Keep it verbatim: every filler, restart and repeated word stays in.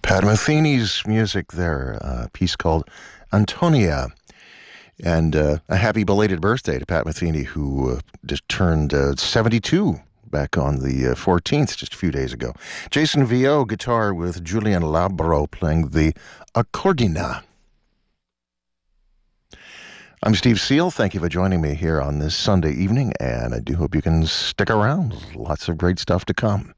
Pat Metheny's music there, a piece called Antonia. And uh, a happy belated birthday to Pat Metheny, who uh, just turned uh, seventy-two back on the uh, fourteenth, just a few days ago. Jason Vio, guitar with Julian Labro playing the accordina. I'm Steve Seal. Thank you for joining me here on this Sunday evening, and I do hope you can stick around. Lots of great stuff to come.